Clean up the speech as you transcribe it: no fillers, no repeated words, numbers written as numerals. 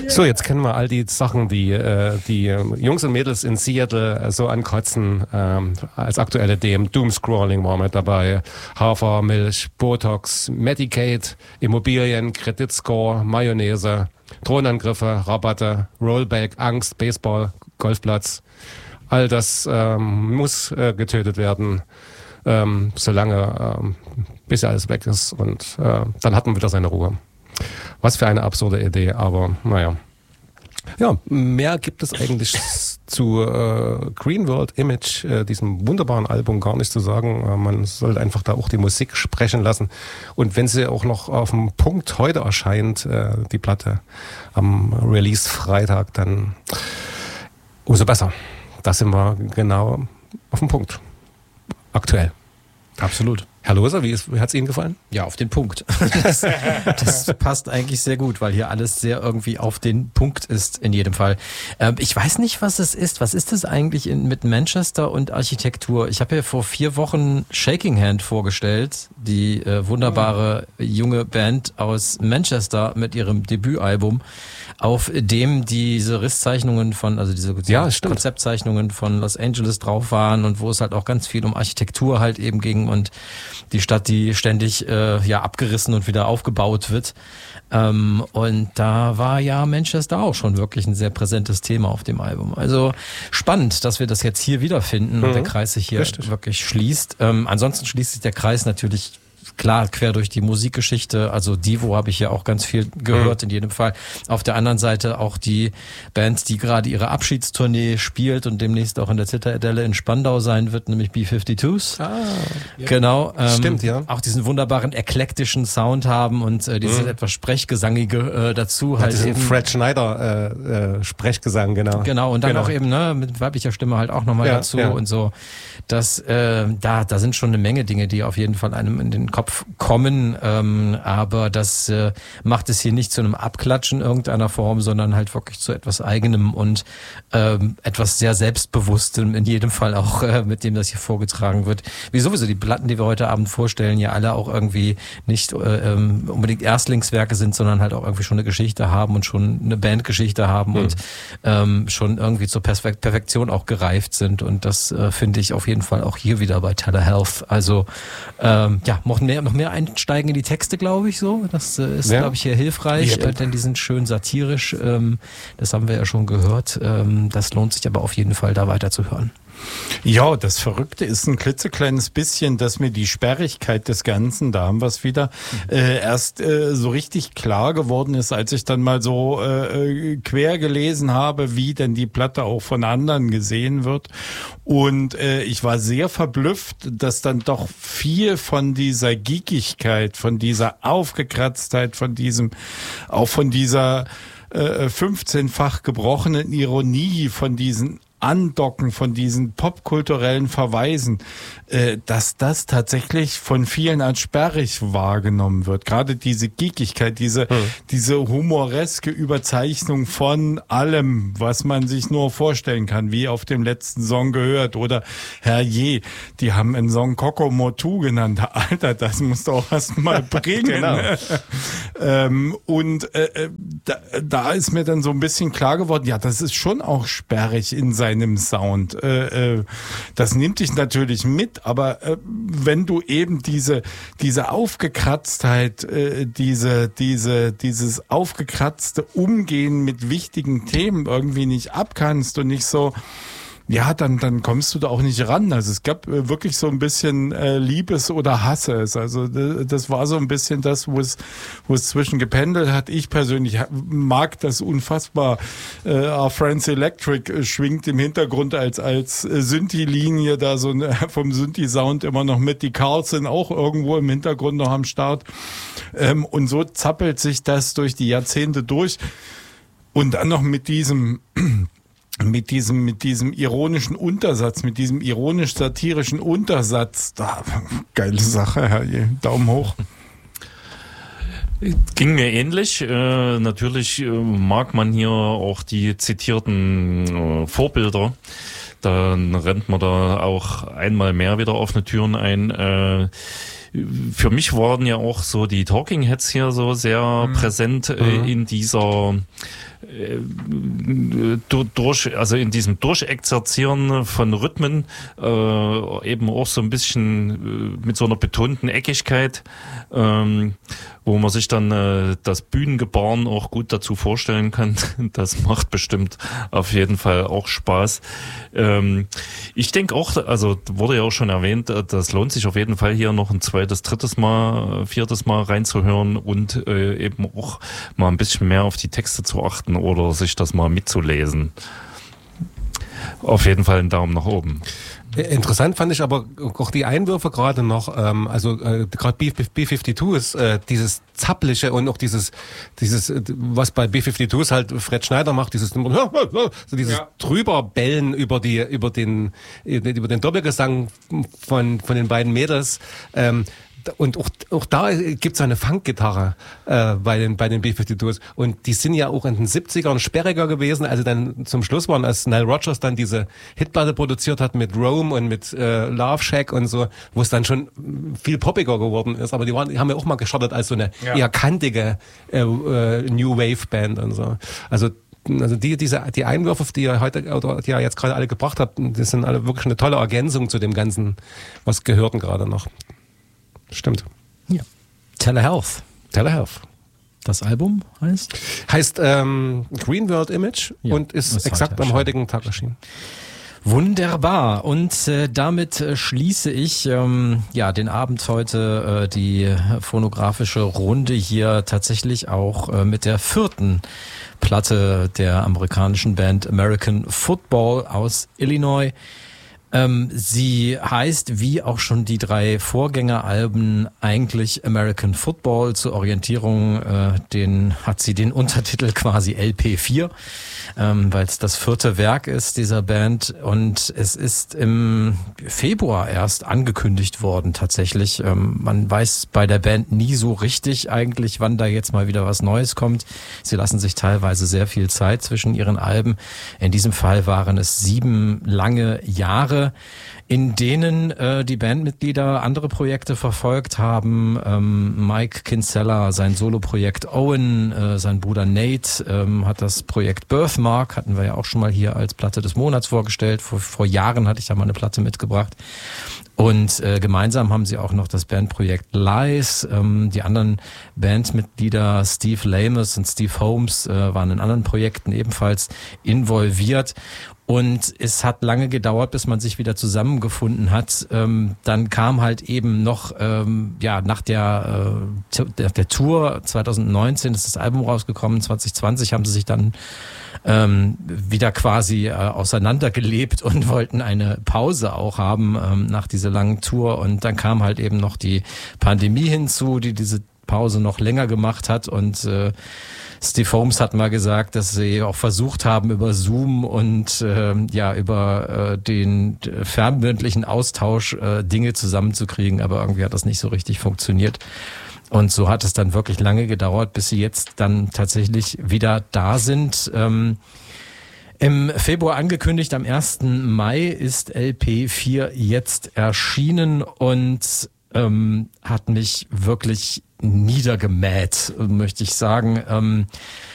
So, jetzt kennen wir all die Sachen, die Jungs und Mädels in Seattle so ankotzen. Als aktuelle Themen Doomscrolling war mit dabei, Hafermilch, Botox, Medicaid, Immobilien, Kreditscore, Mayonnaise, Drohnenangriffe, Rabatte, Rollback, Angst, Baseball, Golfplatz. All das muss getötet werden, solange bis alles weg ist, und dann hat man wieder seine Ruhe. Was für eine absurde Idee, aber naja. Ja, mehr gibt es eigentlich zu Green World Image, diesem wunderbaren Album, gar nicht zu sagen. Man sollte einfach da auch die Musik sprechen lassen. Und wenn sie auch noch auf dem Punkt heute erscheint, die Platte am Release-Freitag, dann umso besser. Da sind wir genau auf dem Punkt. Aktuell. Absolut. Herr Loser, wie hat es Ihnen gefallen? Ja, auf den Punkt. Das passt eigentlich sehr gut, weil hier alles sehr irgendwie auf den Punkt ist, in jedem Fall. Ich weiß nicht, was es ist. Was ist es eigentlich mit Manchester und Architektur? Ich habe ja vor 4 Wochen Shaking Hand vorgestellt, die wunderbare junge Band aus Manchester mit ihrem Debütalbum, auf dem diese Risszeichnungen also diese Konzeptzeichnungen von Los Angeles drauf waren und wo es halt auch ganz viel um Architektur halt eben ging und die Stadt, die ständig abgerissen und wieder aufgebaut wird. Und da war ja Manchester auch schon wirklich ein sehr präsentes Thema auf dem Album. Also spannend, dass wir das jetzt hier wiederfinden und der Kreis sich hier wirklich schließt. Ansonsten schließt sich der Kreis natürlich klar quer durch die Musikgeschichte. Also Divo habe ich ja auch ganz viel gehört in jedem Fall. Auf der anderen Seite auch die Band, die gerade ihre Abschiedstournee spielt und demnächst auch in der Zitadelle in Spandau sein wird, nämlich B-52s. Ah, ja. Genau. Stimmt, ja. Auch diesen wunderbaren eklektischen Sound haben und dieses etwas Sprechgesangige dazu. Ja, halt diesen Fred Schneider Sprechgesang, genau. Genau, und dann auch eben mit weiblicher Stimme halt auch nochmal dazu und so. Das, da sind schon eine Menge Dinge, die auf jeden Fall einem in den Kopf kommen, aber das macht es hier nicht zu einem Abklatschen irgendeiner Form, sondern halt wirklich zu etwas Eigenem und etwas sehr Selbstbewusstem, in jedem Fall auch, mit dem das hier vorgetragen wird. Wie sowieso die Platten, die wir heute Abend vorstellen, ja alle auch irgendwie nicht unbedingt Erstlingswerke sind, sondern halt auch irgendwie schon eine Geschichte haben und schon eine Bandgeschichte haben und schon irgendwie zur Perfektion auch gereift sind, und das finde ich auf jeden Fall auch hier wieder bei Telehealth. Also noch mehr einsteigen in die Texte, glaube ich, so. Das ist, glaube ich, hier hilfreich, denn die sind schön satirisch. Das haben wir ja schon gehört. Das lohnt sich aber auf jeden Fall, da weiterzuhören. Ja, das Verrückte ist ein klitzekleines bisschen, dass mir die Sperrigkeit des Ganzen, da haben wir es wieder, erst so richtig klar geworden ist, als ich dann mal so quer gelesen habe, wie denn die Platte auch von anderen gesehen wird. Und ich war sehr verblüfft, dass dann doch viel von dieser Geekigkeit, von dieser Aufgekratztheit, von dieser 15-fach gebrochenen Ironie, von diesen Andocken, von diesen popkulturellen Verweisen, dass das tatsächlich von vielen als sperrig wahrgenommen wird. Gerade diese Geekigkeit, diese humoreske Überzeichnung von allem, was man sich nur vorstellen kann, wie auf dem letzten Song gehört. Oder herrje, die haben einen Song Coco Motu genannt. Alter, das musst du auch erst mal bringen. Und da ist mir dann so ein bisschen klar geworden, ja, das ist schon auch sperrig in seinem Sound. Das nimmt dich natürlich mit, aber wenn du eben diese Aufgekratztheit, dieses aufgekratzte Umgehen mit wichtigen Themen irgendwie nicht abkannst und nicht so, ja, dann kommst du da auch nicht ran. Also es gab wirklich so ein bisschen Liebes oder Hasse es. Also das war so ein bisschen das, wo es zwischen gependelt hat. Ich persönlich mag das unfassbar. Our Friends Electric schwingt im Hintergrund als Synthi-Linie da so vom Synthi-Sound immer noch mit. Die Carlson auch irgendwo im Hintergrund noch am Start. Und so zappelt sich das durch die Jahrzehnte durch. Und dann noch mit diesem ironischen Untersatz, mit diesem ironisch-satirischen Untersatz. Geile Sache, herrje. Daumen hoch. Ging mir ähnlich. Natürlich mag man hier auch die zitierten Vorbilder. Dann rennt man da auch einmal mehr wieder offene Türen ein. Für mich waren ja auch so die Talking Heads hier so sehr präsent in dieser also in diesem Durchexerzieren von Rhythmen eben auch so ein bisschen mit so einer betonten Eckigkeit, wo man sich dann das Bühnengebaren auch gut dazu vorstellen kann. Das macht bestimmt auf jeden Fall auch Spaß. Ich denke auch, also wurde ja auch schon erwähnt, das lohnt sich auf jeden Fall hier noch ein zweites, drittes Mal, viertes Mal reinzuhören und eben auch mal ein bisschen mehr auf die Texte zu achten oder sich das mal mitzulesen. Auf jeden Fall einen Daumen nach oben. Interessant fand ich aber auch die Einwürfe gerade noch, gerade B-52 ist dieses Zappliche und auch dieses, was bei B-52s halt Fred Schneider macht, dieses Drüberbellen über den Doppelgesang von den beiden Mädels. Und auch da gibt's eine Funkgitarre bei den B-52s. Und die sind ja auch in den 70ern sperriger gewesen, also dann zum Schluss waren, als Nile Rodgers dann diese Hitplatte produziert hat mit Rome und mit Love Shack und so, wo es dann schon viel poppiger geworden ist. Aber die haben ja auch mal gestartet als so eine eher kantige New Wave Band und so. Also die Einwürfe, die ihr heute oder die ihr jetzt gerade alle gebracht habt, das sind alle wirklich eine tolle Ergänzung zu dem Ganzen, was gehörten gerade noch. Stimmt. Ja. Telehealth. Das Album heißt? Heißt Green World Image und ist exakt am heutigen Tag erschienen. Wunderbar. Und damit schließe ich den Abend heute, die phonografische Runde hier tatsächlich auch mit der 4. Platte der amerikanischen Band American Football aus Illinois. Sie heißt, wie auch schon die 3 Vorgängeralben, eigentlich American Football. Zur Orientierung hat sie den Untertitel quasi LP4, weil es das 4. Werk ist dieser Band. Und es ist im Februar erst angekündigt worden tatsächlich. Man weiß bei der Band nie so richtig eigentlich, wann da jetzt mal wieder was Neues kommt. Sie lassen sich teilweise sehr viel Zeit zwischen ihren Alben. In diesem Fall waren es 7 lange Jahre, in denen die Bandmitglieder andere Projekte verfolgt haben. Mike Kinsella, sein Soloprojekt Owen, sein Bruder Nate hat das Projekt Birthmark, hatten wir ja auch schon mal hier als Platte des Monats vorgestellt. Vor Jahren hatte ich da mal eine Platte mitgebracht. Und gemeinsam haben sie auch noch das Bandprojekt Lies. Die anderen Bandmitglieder Steve Lamus und Steve Holmes waren in anderen Projekten ebenfalls involviert. Und es hat lange gedauert, bis man sich wieder zusammengefunden hat. Dann kam halt eben noch, nach der Tour 2019 ist das Album rausgekommen, 2020 haben sie sich dann wieder quasi auseinandergelebt und wollten eine Pause auch haben nach dieser langen Tour. Und dann kam halt eben noch die Pandemie hinzu, die diese Pause noch länger gemacht hat. Und Steve Holmes hat mal gesagt, dass sie auch versucht haben, über Zoom und über den fernmündlichen Austausch Dinge zusammenzukriegen, aber irgendwie hat das nicht so richtig funktioniert. Und so hat es dann wirklich lange gedauert, bis sie jetzt dann tatsächlich wieder da sind. Im Februar angekündigt, am 1. Mai ist LP4 jetzt erschienen und hat mich wirklich niedergemäht, möchte ich sagen.